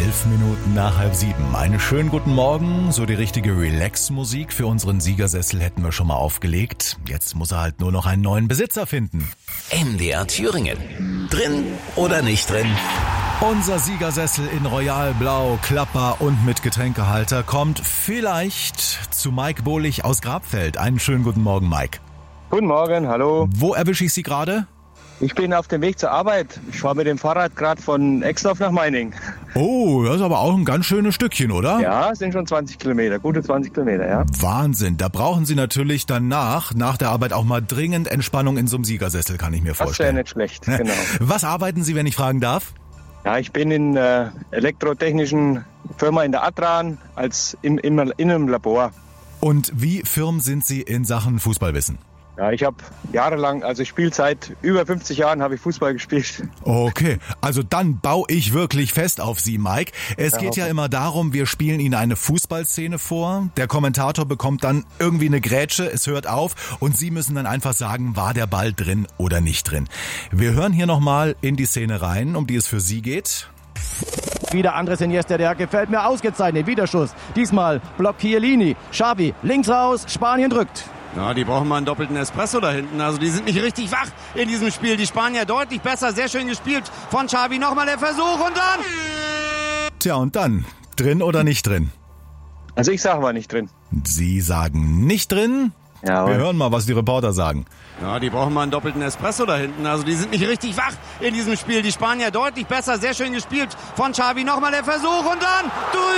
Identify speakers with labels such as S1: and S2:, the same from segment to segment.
S1: 11 Minuten nach 6:30. Einen schönen guten Morgen. So die richtige Relax-Musik für unseren Siegersessel hätten wir schon mal aufgelegt. Jetzt muss er halt nur noch einen neuen Besitzer finden.
S2: MDR Thüringen. Drin oder nicht drin?
S1: Unser Siegersessel in Royal-Blau, Klapper und mit Getränkehalter kommt vielleicht zu Mike Bohlich aus Grabfeld. Einen schönen guten Morgen, Mike.
S3: Guten Morgen, hallo.
S1: Wo erwische ich Sie gerade?
S3: Ich bin auf dem Weg zur Arbeit. Ich fahre mit dem Fahrrad gerade von Exdorf nach Meiningen.
S1: Oh, das ist aber auch ein ganz schönes Stückchen, oder?
S3: Ja, sind schon 20 Kilometer, gute 20 Kilometer, ja.
S1: Wahnsinn, da brauchen Sie natürlich danach, nach der Arbeit auch mal dringend Entspannung in so einem Siegersessel, kann ich mir vorstellen.
S3: Das wäre nicht schlecht, genau.
S1: Was arbeiten Sie, wenn ich fragen darf?
S3: Ja, ich bin in der elektrotechnischen Firma in der Adran in einem Labor.
S1: Und wie firm sind Sie in Sachen Fußballwissen?
S3: Ja, ich habe jahrelang, also ich spiele seit über 50 Jahren, habe ich Fußball gespielt.
S1: Okay, also dann baue ich wirklich fest auf Sie, Mike. Es geht ja immer darum, wir spielen Ihnen eine Fußballszene vor. Der Kommentator bekommt dann irgendwie eine Grätsche, es hört auf und Sie müssen dann einfach sagen, war der Ball drin oder nicht drin. Wir hören hier nochmal in die Szene rein, um die es für Sie geht.
S4: Wieder Andres Iniesta, der gefällt mir ausgezeichnet. Widerschuss. Diesmal blockt Chiellini. Xavi links raus, Spanien drückt.
S5: Ja, die brauchen mal einen doppelten Espresso da hinten. Also die sind nicht richtig wach in diesem Spiel. Die Spanier deutlich besser, sehr schön gespielt von Xavi. Nochmal der Versuch und dann...
S1: Tja, und dann? Drin oder nicht drin?
S3: Also ich sage mal nicht drin.
S1: Sie sagen nicht drin?
S3: Jawohl.
S1: Wir hören mal, was die Reporter sagen.
S5: Ja, die brauchen mal einen doppelten Espresso da hinten. Also die sind nicht richtig wach in diesem Spiel. Die Spanier deutlich besser, sehr schön gespielt von Xavi. Nochmal der Versuch und dann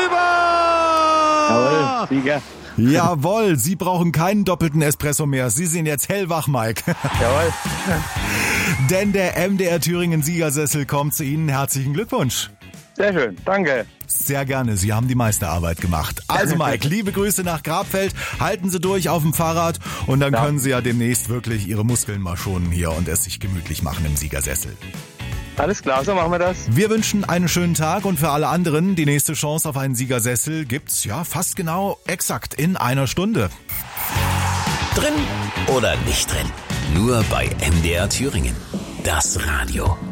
S5: drüber!
S3: Jawohl, Sieger.
S1: Jawohl, Sie brauchen keinen doppelten Espresso mehr. Sie sind jetzt hellwach, Mike.
S3: Jawohl.
S1: Denn der MDR Thüringen Siegersessel kommt zu Ihnen. Herzlichen Glückwunsch.
S3: Sehr schön, danke.
S1: Sehr gerne, Sie haben die Meisterarbeit gemacht. Also Mike, liebe Grüße nach Grabfeld. Halten Sie durch auf dem Fahrrad und dann können Sie ja demnächst wirklich Ihre Muskeln mal schonen hier und es sich gemütlich machen im Siegersessel.
S3: Alles klar, so machen wir das.
S1: Wir wünschen einen schönen Tag und für alle anderen die nächste Chance auf einen Siegersessel gibt's ja fast genau exakt in einer Stunde.
S2: Drin oder nicht drin? Nur bei MDR Thüringen. Das Radio.